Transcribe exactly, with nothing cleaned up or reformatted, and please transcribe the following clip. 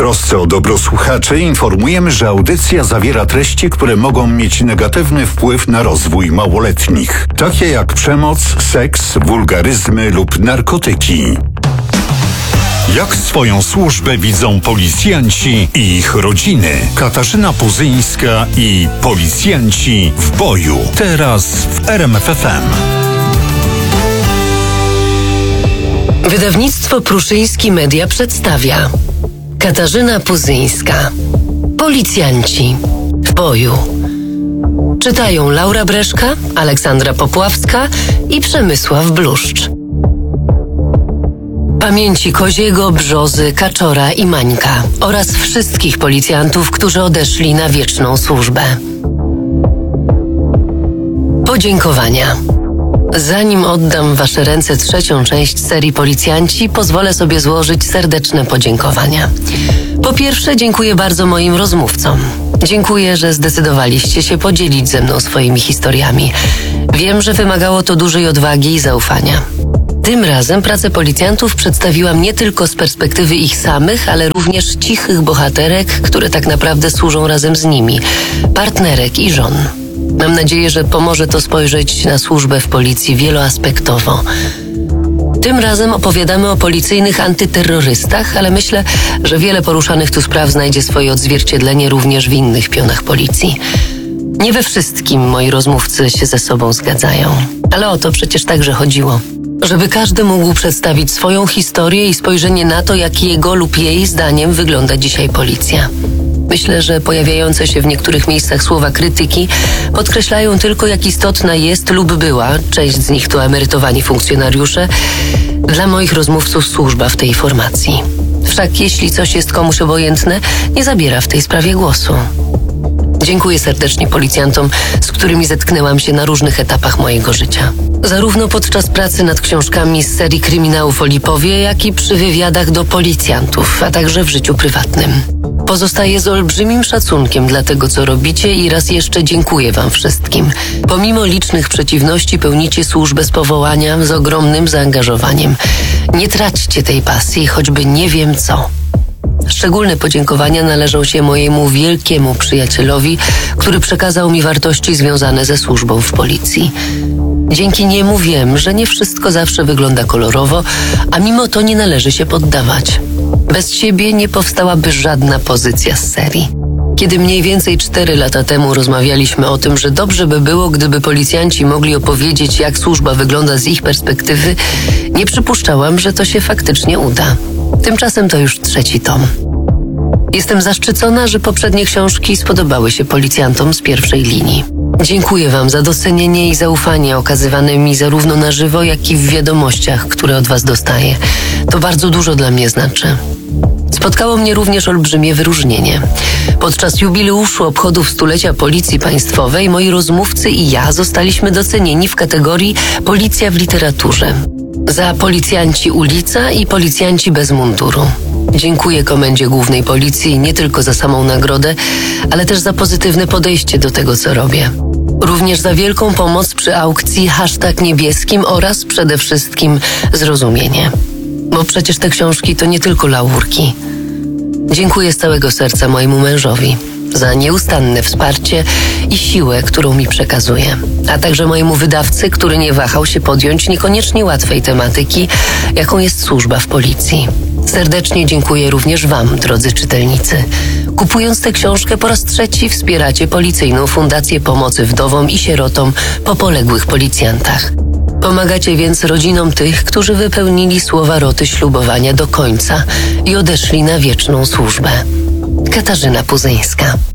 trosce o dobro słuchaczy informujemy, że audycja zawiera treści, które mogą mieć negatywny wpływ na rozwój małoletnich, takie jak przemoc, seks, wulgaryzmy lub narkotyki. Jak swoją służbę widzą policjanci i ich rodziny? Katarzyna Puzyńska i policjanci w boju. Teraz w R M F F M. Wydawnictwo Pruszyński Media przedstawia Katarzyna Puzyńska. Policjanci w boju. Czytają Laura Breszka, Aleksandra Popławska i Przemysław Bluszcz. Pamięci Koziego, Brzozy, Kaczora i Mańka oraz wszystkich policjantów, którzy odeszli na wieczną służbę. Podziękowania. Zanim oddam w wasze ręce trzecią część serii Policjanci, pozwolę sobie złożyć serdeczne podziękowania. Po pierwsze, dziękuję bardzo moim rozmówcom. Dziękuję, że zdecydowaliście się podzielić ze mną swoimi historiami. Wiem, że wymagało to dużej odwagi i zaufania. Tym razem pracę policjantów przedstawiłam nie tylko z perspektywy ich samych, ale również cichych bohaterek, które tak naprawdę służą razem z nimi, partnerek i żon. Mam nadzieję, że pomoże to spojrzeć na służbę w policji wieloaspektowo. Tym razem opowiadamy o policyjnych antyterrorystach, ale myślę, że wiele poruszanych tu spraw znajdzie swoje odzwierciedlenie również w innych pionach policji. Nie we wszystkim moi rozmówcy się ze sobą zgadzają, ale o to przecież także chodziło. Żeby każdy mógł przedstawić swoją historię i spojrzenie na to, jak jego lub jej zdaniem wygląda dzisiaj policja. Myślę, że pojawiające się w niektórych miejscach słowa krytyki podkreślają tylko, jak istotna jest lub była, część z nich to emerytowani funkcjonariusze, dla moich rozmówców służba w tej formacji. Wszak jeśli coś jest komuś obojętne, nie zabiera w tej sprawie głosu. Dziękuję serdecznie policjantom, z którymi zetknęłam się na różnych etapach mojego życia. Zarówno podczas pracy nad książkami z serii kryminałów o Lipowie, jak i przy wywiadach do policjantów, a także w życiu prywatnym. Pozostaję z olbrzymim szacunkiem dla tego, co robicie i raz jeszcze dziękuję wam wszystkim. Pomimo licznych przeciwności pełnicie służbę z powołania, z ogromnym zaangażowaniem. Nie traćcie tej pasji, choćby nie wiem co. Szczególne podziękowania należą się mojemu wielkiemu przyjacielowi, który przekazał mi wartości związane ze służbą w policji. Dzięki niemu wiem, że nie wszystko zawsze wygląda kolorowo, a mimo to nie należy się poddawać. Bez siebie nie powstałaby żadna pozycja z serii. Kiedy mniej więcej cztery lata temu rozmawialiśmy o tym, że dobrze by było, gdyby policjanci mogli opowiedzieć, jak służba wygląda z ich perspektywy, nie przypuszczałam, że to się faktycznie uda. Tymczasem to już trzeci tom. Jestem zaszczycona, że poprzednie książki spodobały się policjantom z pierwszej linii. Dziękuję wam za docenienie i zaufanie okazywane mi zarówno na żywo, jak i w wiadomościach, które od was dostaję. To bardzo dużo dla mnie znaczy. Spotkało mnie również olbrzymie wyróżnienie. Podczas jubileuszu obchodów stulecia Policji Państwowej moi rozmówcy i ja zostaliśmy docenieni w kategorii Policja w literaturze. Za Policjanci Ulica i Policjanci bez munduru. Dziękuję Komendzie Głównej Policji nie tylko za samą nagrodę, ale też za pozytywne podejście do tego, co robię. Również za wielką pomoc przy aukcji hashtag niebieskim oraz przede wszystkim zrozumienie. Bo przecież te książki to nie tylko laurki. Dziękuję z całego serca mojemu mężowi za nieustanne wsparcie i siłę, którą mi przekazuje, a także mojemu wydawcy, który nie wahał się podjąć niekoniecznie łatwej tematyki, jaką jest służba w policji. Serdecznie dziękuję również wam, drodzy czytelnicy. Kupując tę książkę po raz trzeci wspieracie Policyjną Fundację Pomocy Wdowom i Sierotom po poległych policjantach. Pomagacie więc rodzinom tych, którzy wypełnili słowa roty ślubowania do końca i odeszli na wieczną służbę. Katarzyna Puzyńska.